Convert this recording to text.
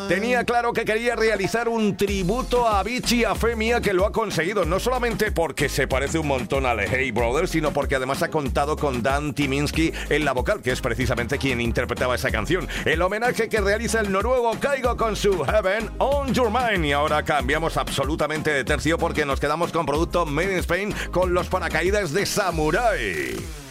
Tenía claro que quería realizar un tributo a Avicii y a Femi, que lo ha conseguido, no solamente porque se parece un montón a The Hey Brothers, sino porque además ha contado con Dan Tyminski en la vocal, que es precisamente quien interpretaba esa canción. El homenaje que realiza el noruego Kygo con su Heaven on Your Mind. Y ahora cambiamos absolutamente de tercio porque nos quedamos con producto Made in Spain con los paracaídas de Samurai.